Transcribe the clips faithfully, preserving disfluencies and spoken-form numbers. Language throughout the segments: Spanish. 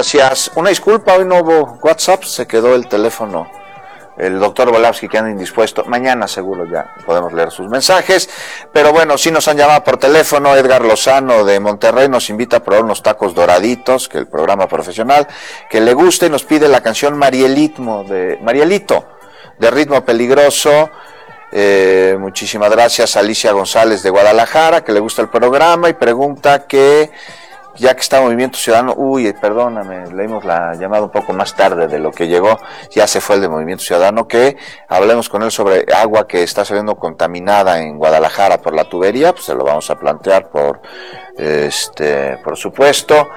gracias. Una disculpa, hoy no hubo WhatsApp, se quedó el teléfono. El doctor Volavsky que anda indispuesto. Mañana seguro ya podemos leer sus mensajes. Pero bueno, sí nos han llamado por teléfono. Edgar Lozano de Monterrey nos invita a probar unos tacos doraditos, que el programa profesional, que le guste, y nos pide la canción Marielito de, Marielito, de Ritmo Peligroso. Eh, muchísimas gracias a Alicia González de Guadalajara, que le gusta el programa y pregunta que, ya que está Movimiento Ciudadano, uy, perdóname, leímos la llamada un poco más tarde de lo que llegó, ya se fue el de Movimiento Ciudadano, que hablemos con él sobre agua que está saliendo contaminada en Guadalajara por la tubería, pues se lo vamos a plantear por, este, por supuesto.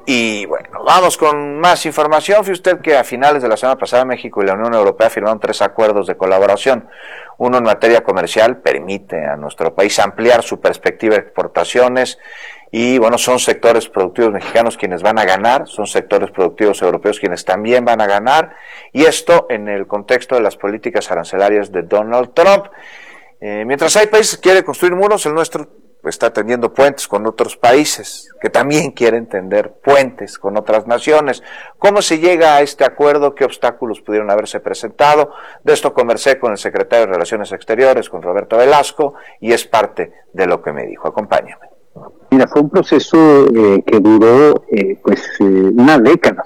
Y bueno, vamos con más información. Fíjese usted que a finales de la semana pasada México y la Unión Europea firmaron tres acuerdos de colaboración. Uno en materia comercial, permite a nuestro país ampliar su perspectiva de exportaciones. Y bueno, son sectores productivos mexicanos quienes van a ganar, son sectores productivos europeos quienes también van a ganar, y esto en el contexto de las políticas arancelarias de Donald Trump. Eh, mientras hay países que quieren construir muros, el nuestro está tendiendo puentes con otros países que también quieren tender puentes con otras naciones. ¿Cómo se llega a este acuerdo? ¿Qué obstáculos pudieron haberse presentado? De esto conversé con el secretario de Relaciones Exteriores, con Roberto Velasco, y es parte de lo que me dijo. Acompáñame. Mira, fue un proceso eh, que duró eh, pues eh, una década.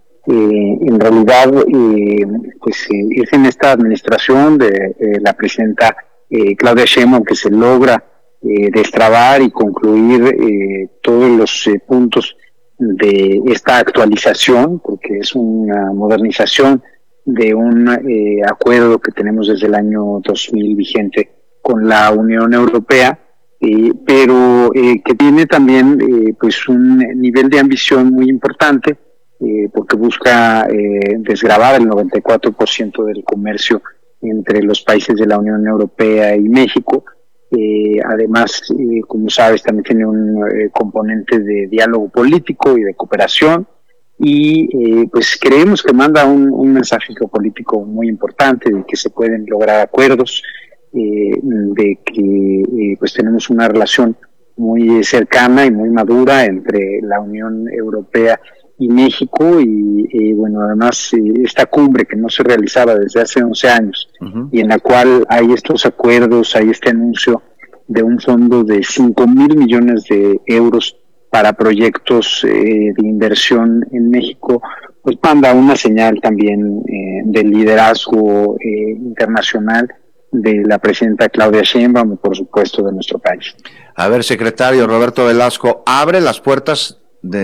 Eh, en realidad, eh, pues eh, es en esta administración de eh, la presidenta eh, Claudia Sheinbaum que se logra eh, destrabar y concluir eh, todos los eh, puntos de esta actualización, porque es una modernización de un eh, acuerdo que tenemos desde el año dos mil vigente con la Unión Europea. Eh, pero eh, que tiene también eh, pues un nivel de ambición muy importante, eh, porque busca eh, desgravar el noventa y cuatro por ciento del comercio entre los países de la Unión Europea y México. Eh, además, eh, como sabes, también tiene un eh, componente de diálogo político y de cooperación, y eh, pues creemos que manda un, un mensaje geopolítico muy importante de que se pueden lograr acuerdos, Eh, de que eh, pues tenemos una relación muy cercana y muy madura entre la Unión Europea y México, y eh, bueno, además eh, esta cumbre que no se realizaba desde hace once años, uh-huh. y en la cual hay estos acuerdos, hay este anuncio de un fondo de cinco mil millones de euros para proyectos eh, de inversión en México, pues manda una señal también eh, de liderazgo eh, internacional de la presidenta Claudia Sheinbaum y por supuesto de nuestro país. A ver, secretario Roberto Velasco, abre las puertas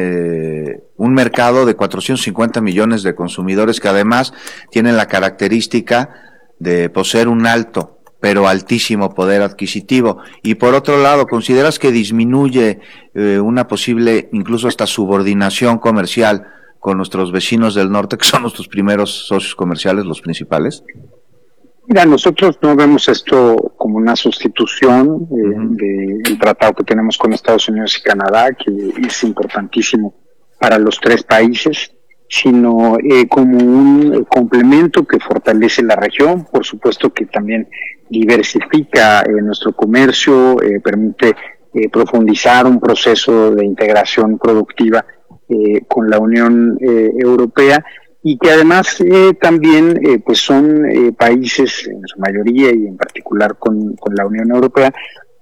de un mercado de cuatrocientos cincuenta millones de consumidores que además tienen la característica de poseer un alto, pero altísimo poder adquisitivo. Y por otro lado, ¿consideras que disminuye eh, una posible, incluso hasta subordinación comercial con nuestros vecinos del norte, que son nuestros primeros socios comerciales, los principales? Mira, nosotros no vemos esto como una sustitución eh, uh-huh. del tratado que tenemos con Estados Unidos y Canadá, que es importantísimo para los tres países, sino eh, como un complemento que fortalece la región. Por supuesto que también diversifica eh, nuestro comercio, eh, permite eh, profundizar un proceso de integración productiva eh, con la Unión eh, Europea, y que además eh, también eh, pues son eh, países en su mayoría y en particular con, con la Unión Europea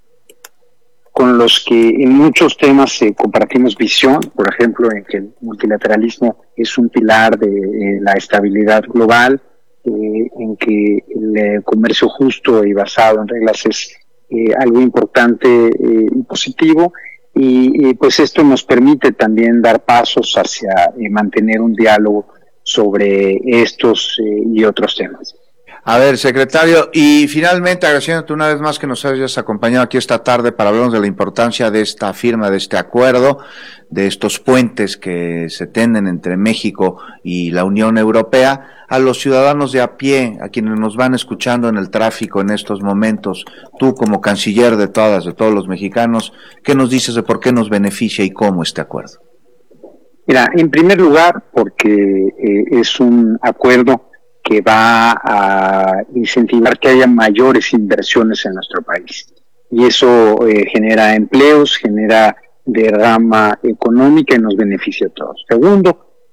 con los que en muchos temas eh, compartimos visión, por ejemplo en que el multilateralismo es un pilar de eh, la estabilidad global, eh, en que el eh, comercio justo y basado en reglas es eh, algo importante eh, y positivo, y, y pues esto nos permite también dar pasos hacia eh, mantener un diálogo sobre estos eh, y otros temas. A ver, secretario, y finalmente agradeciéndote una vez más que nos hayas acompañado aquí esta tarde para hablarnos de la importancia de esta firma, de este acuerdo, de estos puentes que se tienden entre México y la Unión Europea. A los ciudadanos de a pie, a quienes nos van escuchando en el tráfico en estos momentos, tú como canciller de todas, de todos los mexicanos, ¿qué nos dices de por qué nos beneficia y cómo este acuerdo? Mira, en primer lugar, porque eh, es un acuerdo que va a incentivar que haya mayores inversiones en nuestro país. Y eso eh, genera empleos, genera derrama económica y nos beneficia a todos. Segundo,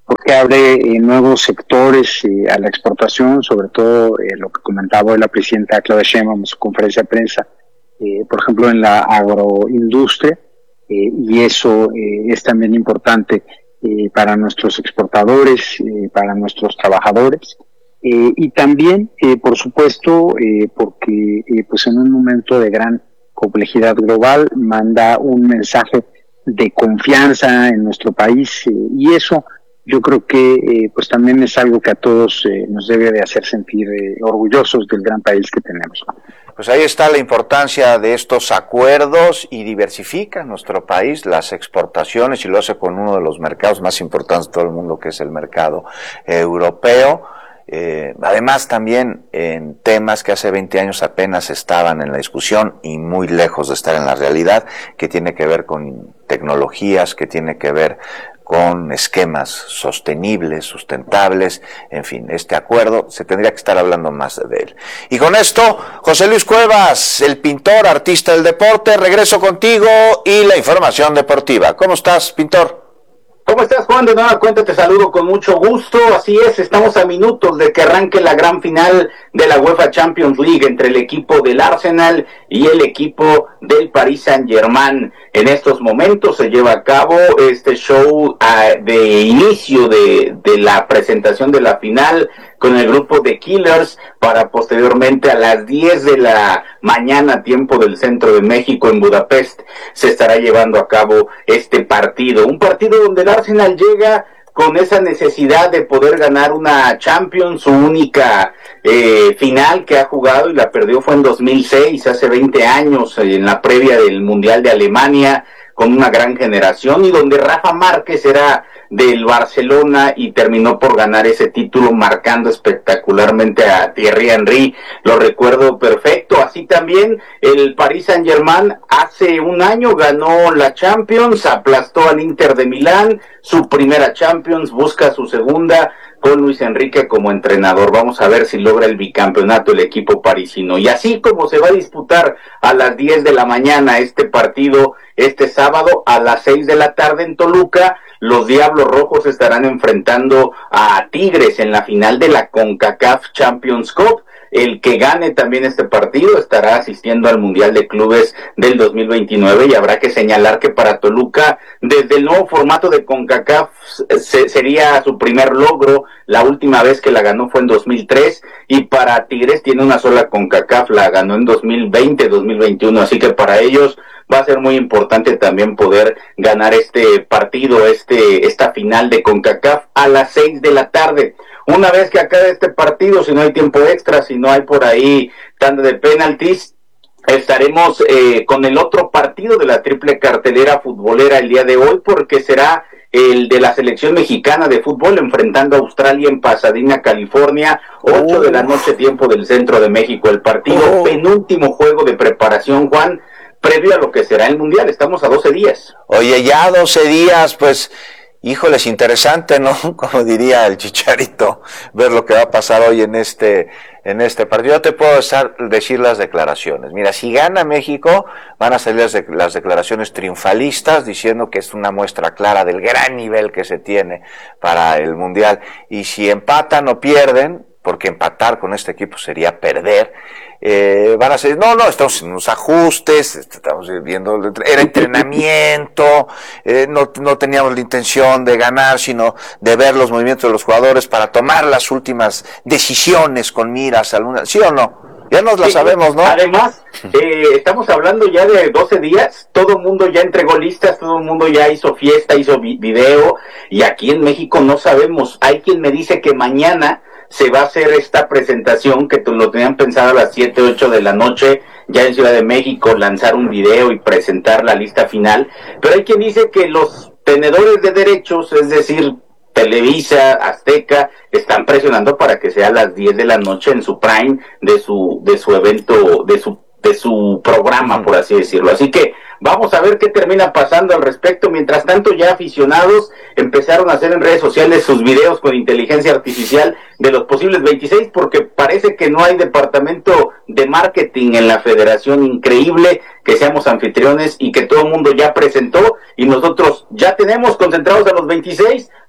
porque abre eh, nuevos sectores eh, a la exportación, sobre todo eh, lo que comentaba hoy la presidenta Claudia Sheinbaum en su conferencia de prensa, eh, por ejemplo en la agroindustria, eh, y eso eh, es también importante eh, para nuestros exportadores, eh, para nuestros trabajadores, eh, y también, eh, por supuesto, eh, porque eh, pues en un momento de gran complejidad global manda un mensaje de confianza en nuestro país, eh, y eso yo creo que eh, pues también es algo que a todos eh, nos debe de hacer sentir eh, orgullosos del gran país que tenemos. Pues ahí está la importancia de estos acuerdos y diversifica nuestro país las exportaciones y lo hace con uno de los mercados más importantes de todo el mundo, que es el mercado eh, europeo. Eh, además también en temas que hace veinte años apenas estaban en la discusión y muy lejos de estar en la realidad, que tiene que ver con tecnologías, que tiene que ver con esquemas sostenibles, sustentables, en fin, este acuerdo se tendría que estar hablando más de él. Y con esto, José Luis Cuevas, el pintor, artista del deporte, regreso contigo y la información deportiva. ¿Cómo estás, pintor? ¿Cómo estás, Juan? De nueva cuenta te saludo con mucho gusto. Así es, estamos a minutos de que arranque la gran final de la UEFA Champions League entre el equipo del Arsenal y el equipo del Paris Saint-Germain. En estos momentos se lleva a cabo este show uh, de inicio de, de la presentación de la final con el grupo de Killers, para posteriormente a las diez de la mañana, tiempo del centro de México, en Budapest, se estará llevando a cabo este partido. Un partido donde el Arsenal llega con esa necesidad de poder ganar una Champions, su única eh, final que ha jugado, y la perdió fue en dos mil seis, hace veinte años, en la previa del Mundial de Alemania, con una gran generación, y donde Rafa Márquez era del Barcelona y terminó por ganar ese título marcando espectacularmente a Thierry Henry. Lo recuerdo perfecto. Así también el Paris Saint-Germain hace un año ganó la Champions, aplastó al Inter de Milán, su primera Champions, busca su segunda con Luis Enrique como entrenador. Vamos a ver si logra el bicampeonato el equipo parisino. Y así como se va a disputar a las diez de la mañana este partido este sábado, a las seis de la tarde en Toluca, los Diablos Rojos estarán enfrentando a Tigres en la final de la CONCACAF Champions Cup. El que gane también este partido estará asistiendo al Mundial de Clubes del dos mil veintinueve, y habrá que señalar que para Toluca, desde el nuevo formato de CONCACAF, se, sería su primer logro. La última vez que la ganó fue en dos mil tres, y para Tigres tiene una sola CONCACAF, la ganó en dos mil veinte, dos mil veintiuno, así que para ellos va a ser muy importante también poder ganar este partido, este esta final de CONCACAF a las seis de la tarde. Una vez que acabe este partido, si no hay tiempo extra, si no hay por ahí tanda de penaltis, estaremos eh, con el otro partido de la triple cartelera futbolera el día de hoy, porque será el de la selección mexicana de fútbol enfrentando a Australia en Pasadena, California, ocho de la noche, tiempo del centro de México. El partido, oh. penúltimo juego de preparación, Juan, previo a lo que será el Mundial. Estamos a doce días. Oye, ya doce días, pues, híjoles, interesante, ¿no? Como diría el Chicharito, ver lo que va a pasar hoy en este en este partido. Yo te puedo estar, decir las declaraciones. Mira, si gana México, van a salir las, de, las declaraciones triunfalistas, diciendo que es una muestra clara del gran nivel que se tiene para el Mundial. Y si empatan o pierden, porque empatar con este equipo sería perder, eh, van a ser, no, no, estamos en unos ajustes, estamos viendo, era entrenamiento, eh, no, no teníamos la intención de ganar, sino de ver los movimientos de los jugadores para tomar las últimas decisiones con miras a alguna, ¿sí o no? Ya nos la sí, sabemos, ¿no? Además, eh, estamos hablando ya de doce días, todo el mundo ya entregó listas, todo el mundo ya hizo fiesta, hizo vi- video, y aquí en México no sabemos. Hay quien me dice que mañana se va a hacer esta presentación, que lo tenían pensado a las siete, ocho de la noche, ya en Ciudad de México, lanzar un video y presentar la lista final, pero hay quien dice que los tenedores de derechos, es decir, Televisa, Azteca, están presionando para que sea a las diez de la noche en su prime de su, de su evento, de su, de su programa, por así decirlo. Así que vamos a ver qué termina pasando al respecto. Mientras tanto, ya aficionados empezaron a hacer en redes sociales sus videos con inteligencia artificial de los posibles veintiséis, porque parece que no hay departamento de marketing en la federación. Increíble que seamos anfitriones y que todo el mundo ya presentó y nosotros ya tenemos concentrados a los veintiséis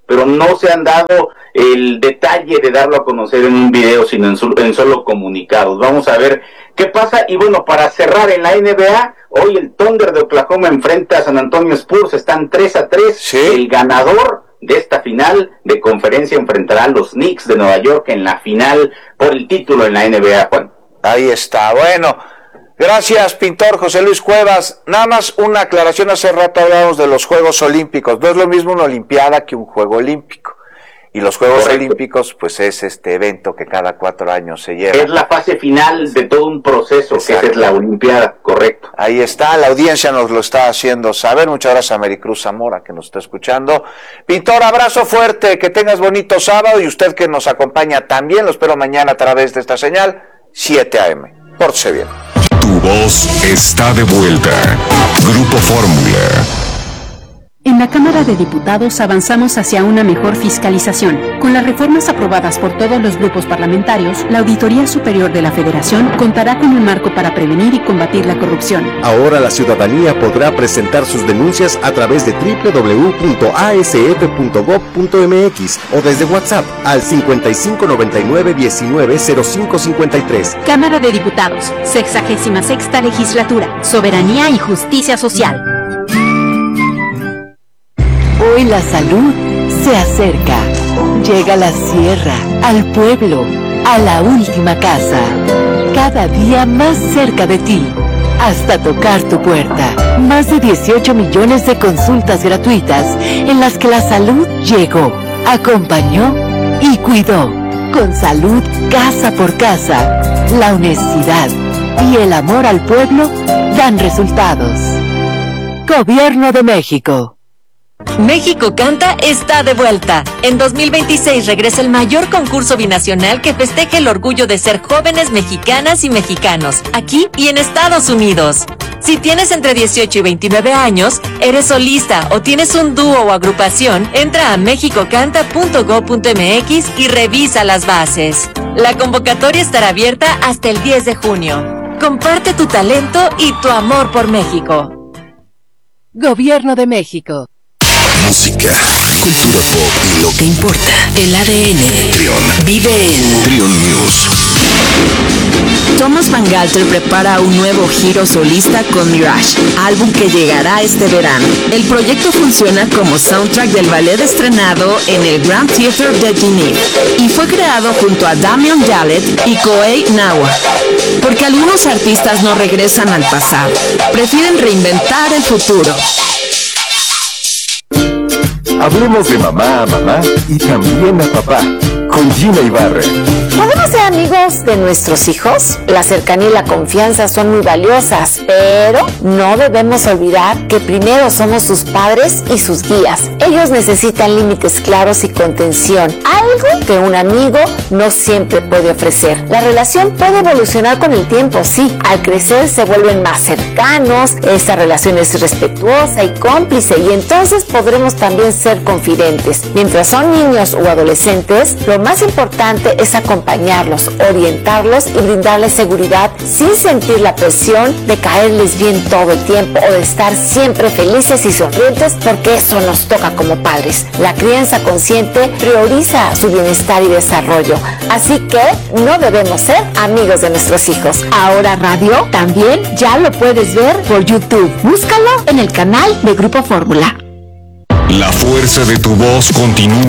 pero no se han dado el detalle de darlo a conocer en un video, sino en, su, en solo comunicados. Vamos a ver qué pasa. Y bueno, para cerrar en la N B A, hoy el Thunder de Oklahoma enfrenta a San Antonio Spurs, están tres a tres. ¿Sí? El ganador de esta final de conferencia enfrentará a los Knicks de Nueva York en la final por el título en la N B A, Juan. Ahí está, bueno, gracias, pintor José Luis Cuevas. Nada más una aclaración, hace rato hablábamos de los Juegos Olímpicos, no es lo mismo una Olimpiada que un Juego Olímpico. Y los Juegos Correcto. Olímpicos, pues es este evento que cada cuatro años se lleva. Es la fase final de todo un proceso, Exacto. que es la Olimpiada, correcto. Ahí está, la audiencia nos lo está haciendo saber. Muchas gracias a Maricruz Zamora, que nos está escuchando. Pintor, abrazo fuerte, que tengas bonito sábado, y usted que nos acompaña también, lo espero mañana a través de esta señal, siete a eme. Pórtese bien. Tu voz está de vuelta. Grupo Fórmula. En la Cámara de Diputados avanzamos hacia una mejor fiscalización. Con las reformas aprobadas por todos los grupos parlamentarios, la Auditoría Superior de la Federación contará con un marco para prevenir y combatir la corrupción. Ahora la ciudadanía podrá presentar sus denuncias a través de doble u doble u doble u punto a ese efe punto gob punto eme equis o desde WhatsApp al cincuenta y cinco noventa y nueve diecinueve cero cinco cincuenta y tres. Cámara de Diputados, sexagésima sexta Legislatura, Soberanía y Justicia Social. Hoy la salud se acerca. Llega a la sierra, al pueblo, a la última casa. Cada día más cerca de ti, hasta tocar tu puerta. Más de dieciocho millones de consultas gratuitas en las que la salud llegó, acompañó y cuidó. Con salud casa por casa, la honestidad y el amor al pueblo dan resultados. Gobierno de México. México Canta está de vuelta. En dos mil veintiséis regresa el mayor concurso binacional que festeja el orgullo de ser jóvenes mexicanas y mexicanos, aquí y en Estados Unidos. Si tienes entre dieciocho y veintinueve años, eres solista o tienes un dúo o agrupación, entra a mexico canta punto gob punto eme equis y revisa las bases. La convocatoria estará abierta hasta el diez de junio. Comparte tu talento y tu amor por México. Gobierno de México. Música, cultura pop y lo que importa. El A D N. Trión. Vive en Trión News. Thomas Van Galter prepara un nuevo giro solista con Mirage, álbum que llegará este verano. El proyecto funciona como soundtrack del ballet estrenado en el Grand Theatre de Genève y fue creado junto a Damien Jallet y Koei Nawa. Porque algunos artistas no regresan al pasado, prefieren reinventar el futuro. Hablemos de mamá a mamá y también a papá, con Gina Ibarra. ¿Podemos ser amigos de nuestros hijos? La cercanía y la confianza son muy valiosas, pero no debemos olvidar que primero somos sus padres y sus guías. Ellos necesitan límites claros y contención, algo que un amigo no siempre puede ofrecer. La relación puede evolucionar con el tiempo, sí. Al crecer se vuelven más cercanos, esta relación es respetuosa y cómplice, y entonces podremos también ser confidentes. Mientras son niños o adolescentes, lo más importante es acompañarlos, orientarlos y brindarles seguridad sin sentir la presión de caerles bien todo el tiempo o de estar siempre felices y sonrientes, porque eso nos toca como padres. La crianza consciente prioriza su bienestar y desarrollo, así que no debemos ser amigos de nuestros hijos. Ahora Radio también ya lo puedes ver por YouTube. Búscalo en el canal de Grupo Fórmula. La fuerza de tu voz continúa